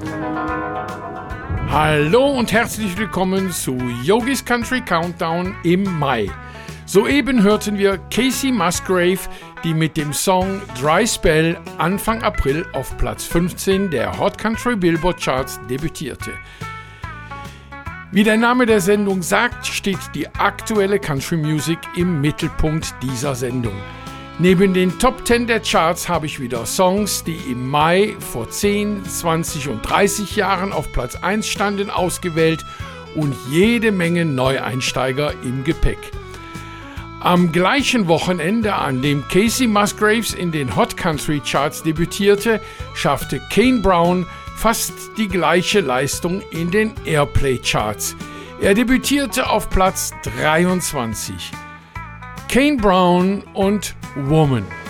Hallo und herzlich willkommen zu Yogis Country Countdown im Mai. Soeben hörten wir Kacey Musgrave, die mit dem Song Dry Spell Anfang April auf Platz 15 der Hot Country Billboard Charts debütierte. Wie der Name der Sendung sagt, steht die aktuelle Country Music im Mittelpunkt dieser Sendung. Neben den Top 10 der Charts habe ich wieder Songs, die im Mai vor 10, 20 und 30 Jahren auf Platz 1 standen, ausgewählt und jede Menge Neueinsteiger im Gepäck. Am gleichen Wochenende, an dem Kacey Musgraves in den Hot Country Charts debütierte, schaffte Kane Brown fast die gleiche Leistung in den Airplay Charts. Er debütierte auf Platz 23. Kane Brown und Woman.